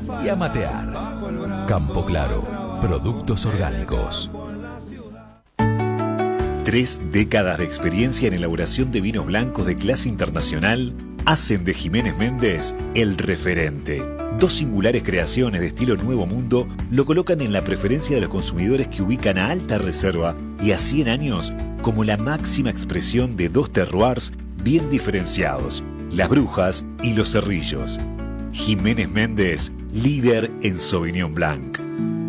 y a matear. Campo Claro, productos orgánicos. 3 décadas de experiencia en elaboración de vinos blancos de clase internacional hacen de Jiménez Méndez el referente. 2 singulares creaciones de estilo Nuevo Mundo lo colocan en la preferencia de los consumidores que ubican a Alta Reserva y a 100 años como la máxima expresión de 2 terroirs bien diferenciados, Las Brujas y Los Cerrillos. Jiménez Méndez, líder en Sauvignon Blanc.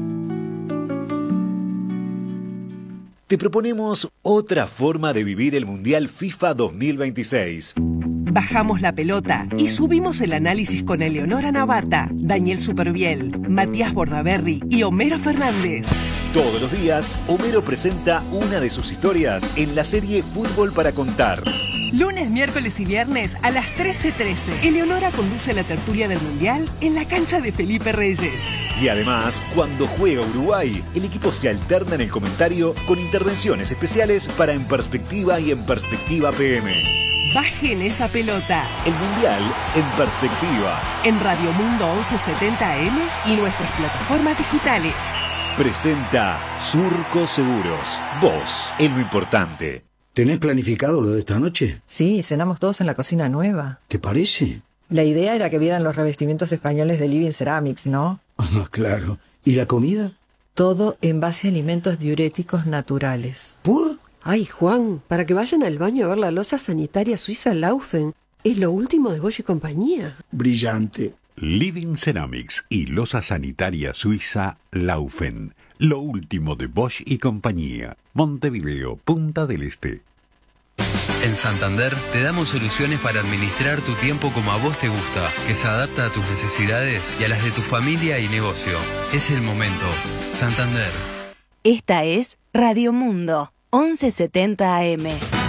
Te proponemos otra forma de vivir el Mundial FIFA 2026. Bajamos la pelota y subimos el análisis con Eleonora Navata, Daniel Superviel, Matías Bordaberry y Homero Fernández. Todos los días, Homero presenta una de sus historias en la serie Fútbol para Contar. Lunes, miércoles y viernes a las 13:13. Eleonora conduce la tertulia del Mundial en la cancha de Felipe Reyes. Y además, cuando juega Uruguay, el equipo se alterna en el comentario con intervenciones especiales para En Perspectiva y En Perspectiva PM. Bajen esa pelota. El Mundial en Perspectiva. En Radio Mundo 1170 AM y nuestras plataformas digitales. Presenta Surco Seguros. Vos es lo importante. ¿Tenés planificado lo de esta noche? Sí, cenamos todos en la cocina nueva. ¿Te parece? La idea era que vieran los revestimientos españoles de Living Ceramics, ¿no? Ah, claro. ¿Y la comida? Todo en base a alimentos diuréticos naturales. ¿Por? Ay, Juan, para que vayan al baño a ver la loza sanitaria suiza Laufen. Es lo último de Bosch y compañía. Brillante. Living Ceramics y loza sanitaria suiza Laufen. Lo último de Bosch y compañía. Montevideo, Punta del Este. En Santander te damos soluciones para administrar tu tiempo como a vos te gusta, que se adapta a tus necesidades y a las de tu familia y negocio. Es el momento. Santander. Esta es Radio Mundo 1170 AM.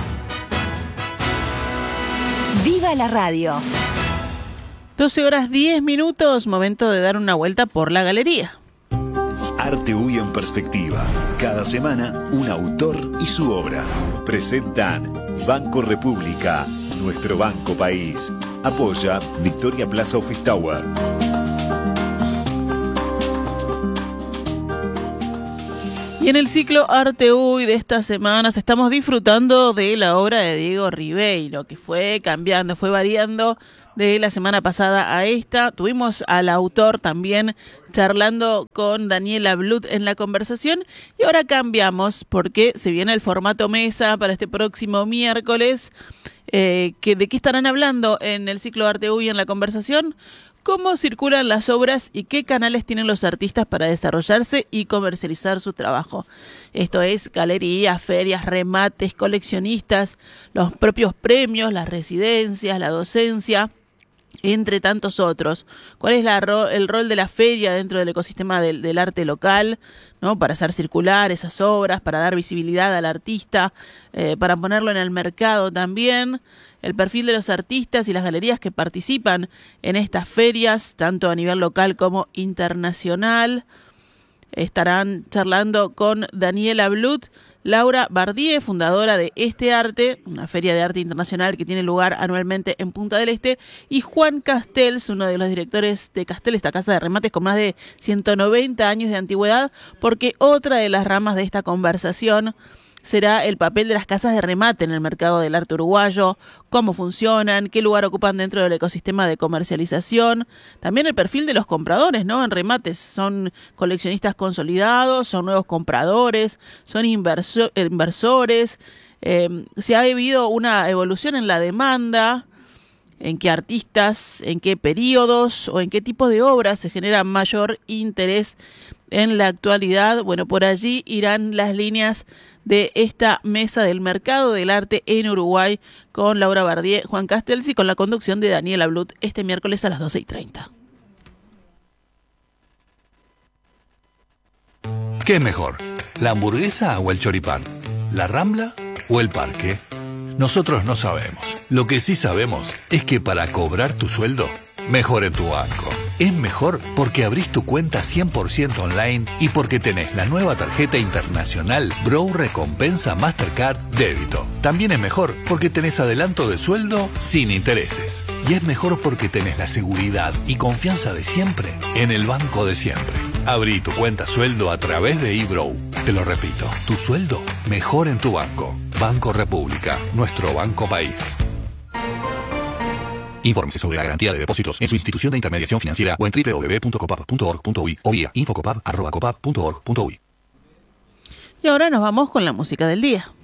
¡Viva la radio! 12:10, momento de dar una vuelta por la galería. Arte UI en Perspectiva. Cada semana, un autor y su obra. Presentan Banco República, nuestro banco país. Apoya Victoria Plaza Office Tower. Y en el ciclo Arte UI de estas semanas estamos disfrutando de la obra de Diego Ribeiro, que fue cambiando, fue variando de la semana pasada a esta. Tuvimos al autor también charlando con Daniela Blut en la conversación y ahora cambiamos porque se viene el formato mesa para este próximo miércoles. ¿De qué estarán hablando en el ciclo Arte UI en la conversación? ¿Cómo circulan las obras y qué canales tienen los artistas para desarrollarse y comercializar su trabajo? Esto es galerías, ferias, remates, coleccionistas, los propios premios, las residencias, la docencia, entre tantos otros. ¿Cuál es el rol de la feria dentro del ecosistema del arte local, ¿no? Para hacer circular esas obras, para dar visibilidad al artista, para ponerlo en el mercado también. El perfil de los artistas y las galerías que participan en estas ferias, tanto a nivel local como internacional. Estarán charlando con Daniela Blut, Laura Bardier, fundadora de Este Arte, una feria de arte internacional que tiene lugar anualmente en Punta del Este, y Juan Castells, uno de los directores de Castells, esta casa de remates con más de 190 años de antigüedad, porque otra de las ramas de esta conversación será el papel de las casas de remate en el mercado del arte uruguayo, cómo funcionan, qué lugar ocupan dentro del ecosistema de comercialización, también el perfil de los compradores, ¿no? En remates son coleccionistas consolidados, son nuevos compradores, son inversores, si ha habido una evolución en la demanda, en qué artistas, en qué periodos o en qué tipo de obras se genera mayor interés en la actualidad. Bueno, por allí irán las líneas de esta mesa del mercado del arte en Uruguay con Laura Bardier, Juan Castells y con la conducción de Daniela Blut este miércoles a las 12:30. ¿Qué es mejor? ¿La hamburguesa o el choripán? ¿La Rambla o el parque? Nosotros no sabemos. Lo que sí sabemos es que para cobrar tu sueldo, mejor en tu banco. Es mejor porque abrís tu cuenta 100% online y porque tenés la nueva tarjeta internacional Bro Recompensa Mastercard Débito. También es mejor porque tenés adelanto de sueldo sin intereses. Y es mejor porque tenés la seguridad y confianza de siempre en el banco de siempre. Abrí tu cuenta sueldo a través de eBrow. Te lo repito, tu sueldo mejor en tu banco. Banco República, nuestro banco país. Infórmese sobre la garantía de depósitos en su institución de intermediación financiera o en www.copap.org.uy o vía infocopap@copap.org.uy. Y ahora nos vamos con la música del día.